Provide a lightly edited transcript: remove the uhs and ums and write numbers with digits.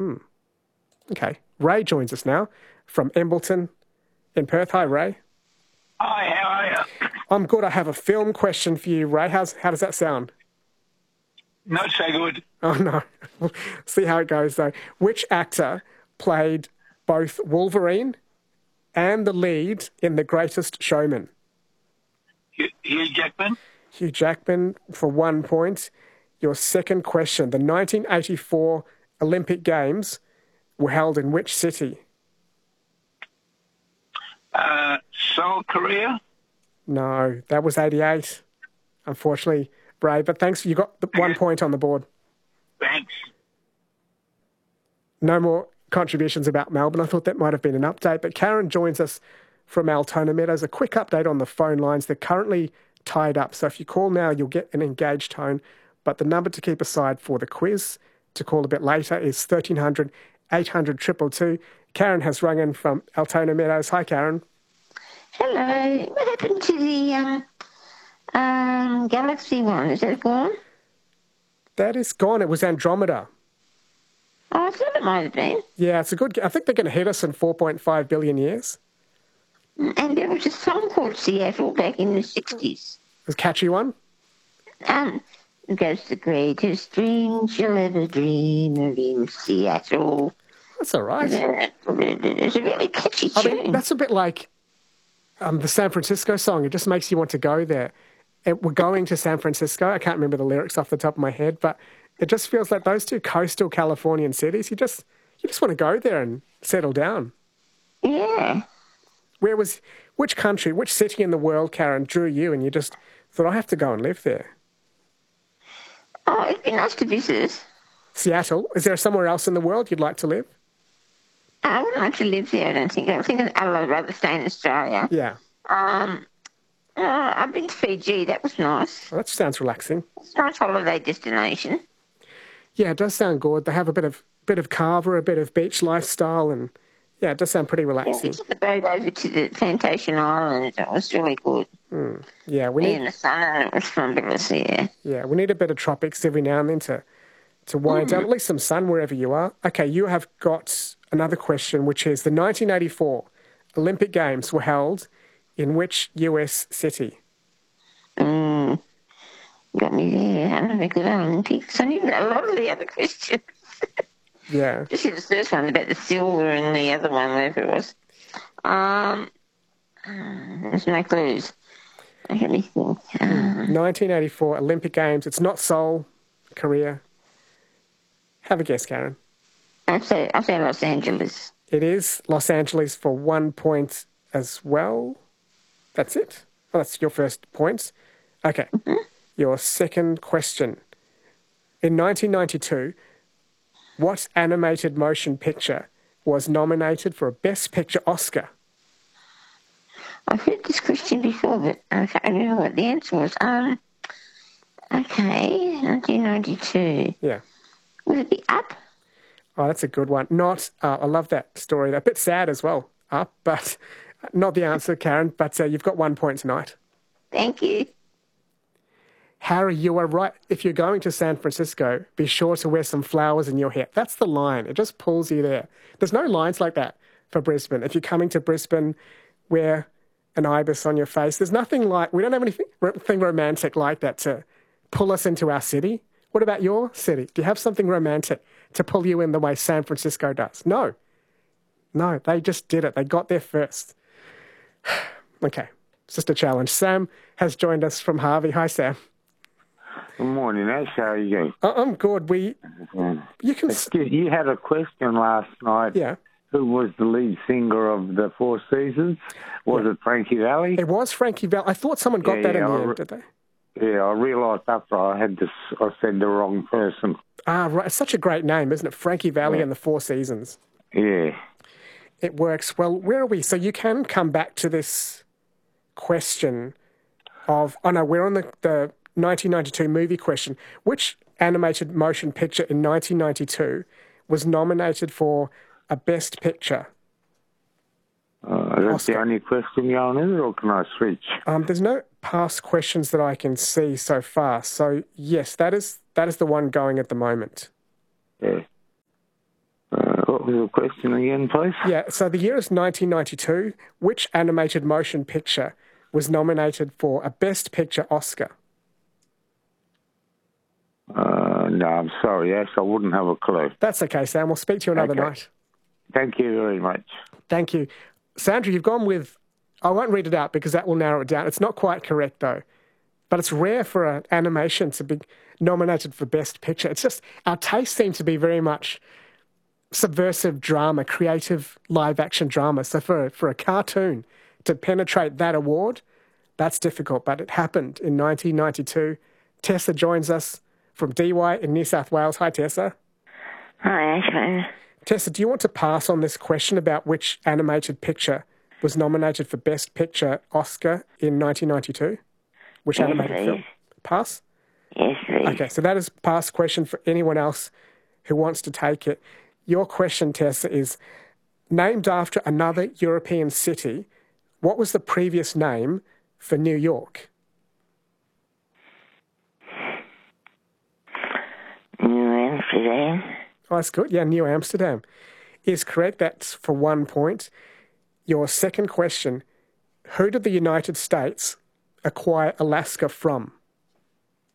Okay. Ray joins us now from Embleton in Perth. Hi, Ray. Hi, how are you? I'm good. I have a film question for you, Ray. How does that sound? Not so good. Oh, no. We'll see how it goes, though. Which actor played both Wolverine and the lead in The Greatest Showman? Hugh Jackman? Hugh Jackman for 1 point. Your second question. The 1984 Olympic Games were held in which city? Seoul, Korea? No, that was 88. Unfortunately, Ray, but thanks. You got the 1 point on the board. Thanks. No more contributions about Melbourne. I thought that might have been an update, but Karen joins us from Altona Meadows. A quick update on the phone lines. They're currently tied up, so if you call now, you'll get an engaged tone, but the number to keep aside for the quiz to call a bit later is 1300 800 222. Karen has rung in from Altona Meadows. Hi, Karen. Hello. What happened to the Galaxy one? Is that gone? That is gone. It was Andromeda. Oh, I thought it might have been. Yeah, it's a good... I think they're going to hit us in 4.5 billion years. And there was a song called Seattle back in the 60s. It was a catchy one. It goes, the greatest dream you'll ever dream of in Seattle. That's all right. It's a really catchy tune. I mean, that's a bit like the San Francisco song. It just makes you want to go there. We're going to San Francisco. I can't remember the lyrics off the top of my head, but it just feels like those two coastal Californian cities, you just want to go there and settle down. Yeah. Which country, which city in the world, Karen, drew you and you just thought, I have to go and live there? Oh, it'd be nice to visit. Seattle. Is there somewhere else in the world you'd like to live? I wouldn't like to live there, I don't think. I think I'd rather stay in Australia. Yeah. I've been to Fiji. That was nice. Well, that sounds relaxing. It's a nice holiday destination. Yeah, it does sound good. They have a bit of carver, a bit of beach lifestyle, and yeah, it does sound pretty relaxing. Yeah, we took the boat over to the Plantation Island. It was really good. Yeah, we need in the sun, and it was fabulous. Yeah. Yeah, we need a bit of tropics every now and then to wind down, at least some sun wherever you are. Okay, you have got another question, which is the 1984 Olympic Games were held in which US city? Got me there. I'm not a good Olympics. I need a lot of the other questions. Yeah. Just the first one about the silver and the other one, whatever it was. There's no clues. I can only think. 1984 Olympic Games. It's not Seoul, Korea. Have a guess, Karen. I'll say Los Angeles. It is Los Angeles for 1 point as well. That's it. Well, that's your first point. Okay. Mm-hmm. Your second question. In 1992, what animated motion picture was nominated for a Best Picture Oscar? I've heard this question before, but I can't remember what the answer was. Okay, 1992. Yeah. Would it be Up? Oh, that's a good one. Not, I love that story. A bit sad as well, Up, but not the answer, Karen. But you've got 1 point tonight. Thank you. Harry, you are right. If you're going to San Francisco, be sure to wear some flowers in your hair. That's the line. It just pulls you there. There's no lines like that for Brisbane. If you're coming to Brisbane, wear an ibis on your face. There's nothing like, we don't have anything romantic like that to pull us into our city. What about your city? Do you have something romantic to pull you in the way San Francisco does? No. No, they just did it. They got there first. Okay, it's just a challenge. Sam has joined us from Harvey. Hi, Sam. Good morning, Ash. How are you going? I'm good. You can... You had a question last night. Yeah. Who was the lead singer of the Four Seasons? Was it Frankie Valli? It was Frankie Valli. I thought someone got that in the end, did they? Yeah, I realised after I said the wrong person. Ah, right. It's such a great name, isn't it? Frankie Valli and the Four Seasons. Yeah. It works. Well, where are we? So you can come back to this question of... Oh, no, we're on the 1992 movie question. Which animated motion picture in 1992 was nominated for a Best Picture? That's the only question you're on, is it, or can I switch? There's no past questions that I can see so far. So, yes, that is the one going at the moment. Yeah. What was the question again, please? Yeah, so the year is 1992. Which animated motion picture was nominated for a Best Picture Oscar? No, I'm sorry, Ash. I wouldn't have a clue. That's okay, Sam. We'll speak to you another Okay. night. Thank you very much. Thank you. Sandra, you've gone with... I won't read it out because that will narrow it down. It's not quite correct, though. But it's rare for an animation to be nominated for Best Picture. It's just our tastes seem to be very much subversive drama, creative live-action drama. So for a cartoon to penetrate that award, that's difficult. But it happened in 1992. Tessa joins us from DY in New South Wales. Hi, Tessa. Hi, Ashman. Tessa, do you want to pass on this question about which animated picture was nominated for Best Picture Oscar in 1992? Which Yes, animated please. film? Pass? Yes, please. Okay, so that is a pass question for anyone else who wants to take it. Your question, Tessa, is named after another European city. What was the previous name for New York? New Amsterdam. Oh, that's good. Yeah, New Amsterdam is correct. That's for 1 point. Your second question, who did the United States acquire Alaska from?